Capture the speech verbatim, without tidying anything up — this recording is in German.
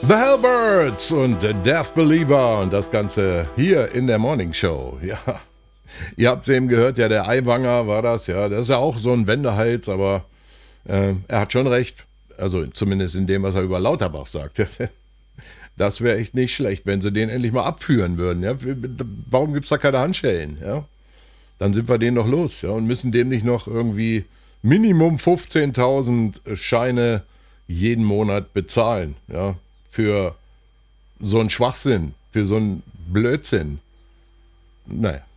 The Hellbirds und The Death Believer und das Ganze hier in der Morning Show. Ja, ihr habt es eben gehört, ja, der Aiwanger war das, ja, das ist ja auch so ein Wendehals, aber äh, er hat schon recht, also zumindest in dem, was er über Lauterbach sagt. Das wäre echt nicht schlecht, wenn sie den endlich mal abführen würden. Ja? Warum gibt es da keine Handschellen? Ja? Dann sind wir den noch los, ja, und müssen dem nicht noch irgendwie Minimum fünfzehntausend Scheine jeden Monat bezahlen, ja, für so einen Schwachsinn, für so einen Blödsinn. Naja,